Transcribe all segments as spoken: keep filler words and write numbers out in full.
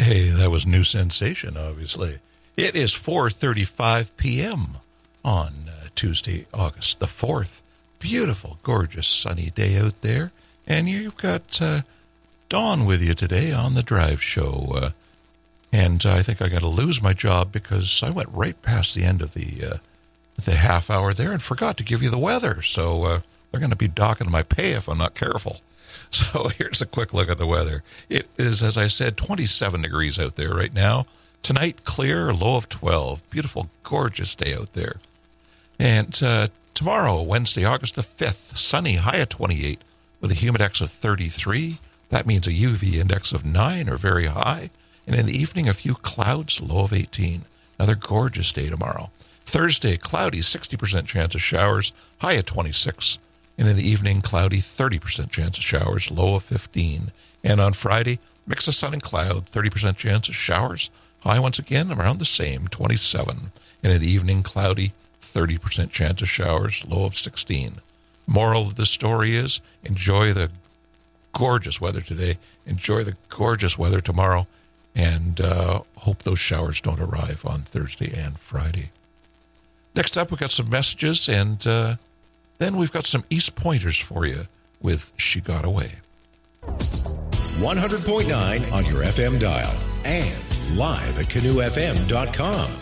Hey, that was New Sensation, obviously. It is four thirty-five p.m. on uh, Tuesday, August the fourth. Beautiful, gorgeous, sunny day out there. And you've got uh, Dawn with you today on the Drive Show. Uh, and I think I got to lose my job because I went right past the end of the uh, the half hour there and forgot to give you the weather. So uh, they're going to be docking my pay if I'm not careful. So here's a quick look at the weather. It is, as I said, twenty-seven degrees out there right now. Tonight, clear, low of twelve. Beautiful, gorgeous day out there. And uh, tomorrow, Wednesday, August the fifth, sunny, high of twenty-eight with a humidex of thirty-three. That means a U V index of nine or very high. And in the evening, a few clouds, low of eighteen. Another gorgeous day tomorrow. Thursday, cloudy, sixty percent chance of showers, high of twenty-six. And in the evening, cloudy, thirty percent chance of showers, low of fifteen. And on Friday, mix of sun and cloud, thirty percent chance of showers, high once again around the same, twenty-seven. And in the evening, cloudy, thirty percent chance of showers, low of sixteen. Moral of the story is, enjoy the gorgeous weather today, enjoy the gorgeous weather tomorrow, and uh, hope those showers don't arrive on Thursday and Friday. Next up, we've got some messages, and uh, then we've got some East Pointers for you with She Got Away. one hundred point nine on your F M dial and live at canoe f m dot com.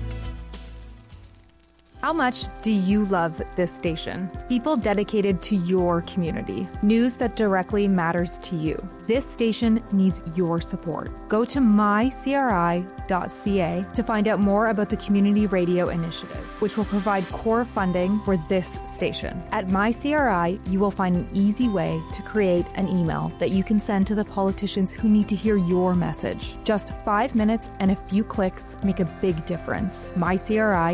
How much do you love this station? People dedicated to your community. News that directly matters to you. This station needs your support. Go to my c r i dot c a to find out more about the Community Radio Initiative, which will provide core funding for this station. At MyCRI, you will find an easy way to create an email that you can send to the politicians who need to hear your message. Just five minutes and a few clicks make a big difference. my c r i